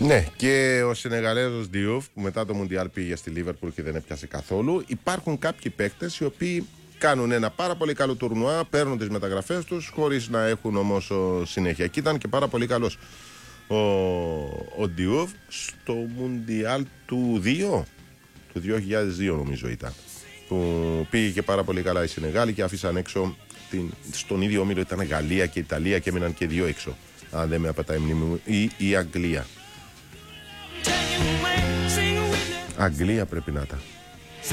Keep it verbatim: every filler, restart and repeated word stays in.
Ναι, και ο Σενεγαλέζος Διούφ που μετά το Μουντιάλ πήγε στη Λίβερπουλ και δεν έπιασε καθόλου. Υπάρχουν κάποιοι παίκτες οι οποίοι κάνουν ένα πάρα πολύ καλό τουρνουά, παίρνουν τις μεταγραφές τους χωρίς να έχουν όμως συνέχεια. Και ήταν και πάρα πολύ καλός ο, ο Διούφ στο Μουντιάλ του δύο, του δύο χιλιάδες δύο νομίζω ήταν, που πήγε και πάρα πολύ καλά η Σενεγάλη και άφησαν έξω την, στον ίδιο όμιλο ήταν Γαλλία και Ιταλία και έμειναν και δύο έξω, αν δεν με απατάει η μνήμη μου, ή η Αγγλία. Αγγλία πρέπει να ήταν.